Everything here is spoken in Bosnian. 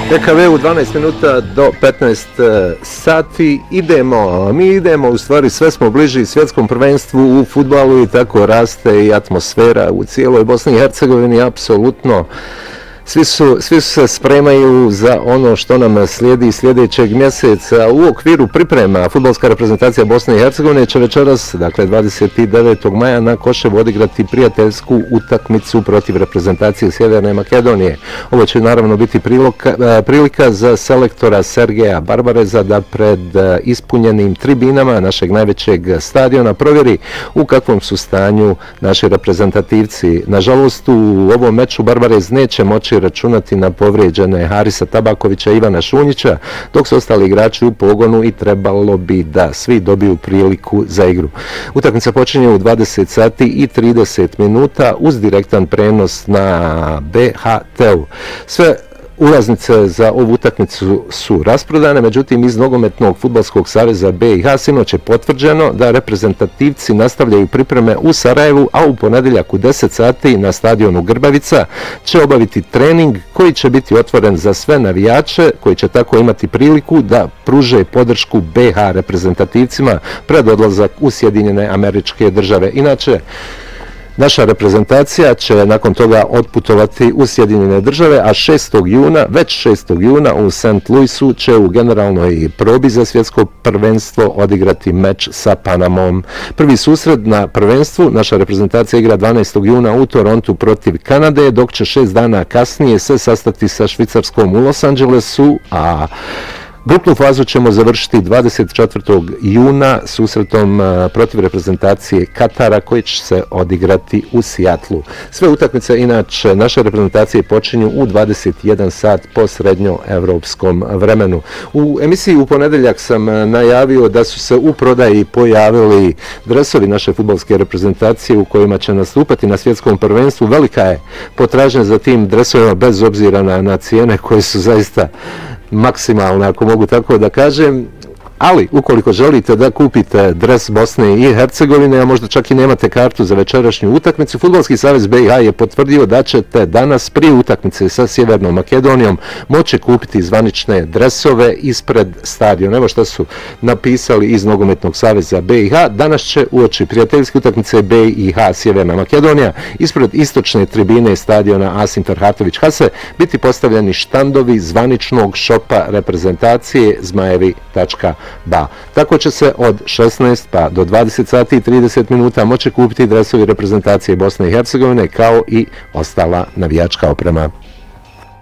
DKV u 12 minuta do 15 sati. Mi idemo, u stvari sve smo bliži svjetskom prvenstvu u fudbalu i tako raste i atmosfera u cijeloj Bosni i Hercegovini, apsolutno. Svi se spremaju za ono što nam slijedi sljedećeg mjeseca. U okviru priprema fudbalska reprezentacija Bosne i Hercegovine će večeras, dakle 29. maja, na Koševu odigrati prijateljsku utakmicu protiv reprezentacije Sjeverne Makedonije. Ovo će naravno biti prilika za selektora Sergeja Barbareza da pred ispunjenim tribinama našeg najvećeg stadiona provjeri u kakvom su stanju naši reprezentativci. Nažalost, u ovom meču Barbarez neće moći računati na povrijeđene Harisa Tabakovića i Ivana Šunjića, dok su ostali igrači u pogonu i trebalo bi da svi dobiju priliku za igru. Utakmica počinje u 20 sati i 30 minuta uz direktan prenos na BHT-u. Sve ulaznice za ovu utakmicu su rasprodane, međutim iz Nogometnog fudbalskog saveza BiH sinoć je potvrđeno da reprezentativci nastavljaju pripreme u Sarajevu, a u ponedjeljak u 10 sati na stadionu Grbavica će obaviti trening koji će biti otvoren za sve navijače, koji će tako imati priliku da pruže podršku BiH reprezentativcima pred odlazak u Sjedinjene Američke Države. Inače, naša reprezentacija će nakon toga otputovati u Sjedinjene Države, a već 6. juna u St. Louisu će u generalnoj probi za svjetsko prvenstvo odigrati meč sa Panamom. Prvi susret na prvenstvu naša reprezentacija igra 12. juna u Torontu protiv Kanade, dok će 6 dana kasnije se sastati sa Švicarskom u Los Angelesu, a grupnu fazu ćemo završiti 24. juna susretom protiv reprezentacije Katara koji će se odigrati u Sijatlu. Sve utakmice inače naše reprezentacije počinju u 21 sat po srednjoevropskom vremenu. U emisiji u ponedjeljak sam najavio da su se u prodaji pojavili dresovi naše fudbalske reprezentacije u kojima će nastupati na svjetskom prvenstvu. Velika je potražnja za tim dresovima bez obzira na cijene koje su zaista maksimalne, ako mogu tako da kažem. Ali, ukoliko želite da kupite dres Bosne i Hercegovine, a možda čak i nemate kartu za večerašnju utakmicu, Fudbalski savez BiH je potvrdio da ćete danas prije utakmice sa Sjevernom Makedonijom moći kupiti zvanične dresove ispred stadiona. Evo što su napisali iz Nogometnog saveza BiH. Danas će uoči prijateljske utakmice BiH Sjeverna Makedonija ispred istočne tribine stadiona Asim Ferhatović Hase biti postavljeni štandovi zvaničnog šopa reprezentacije zmajevi.ba. Tako će se od 16 pa do 20 sati i 30 minuta moći kupiti dresovi reprezentacije Bosne i Hercegovine kao i ostala navijačka oprema.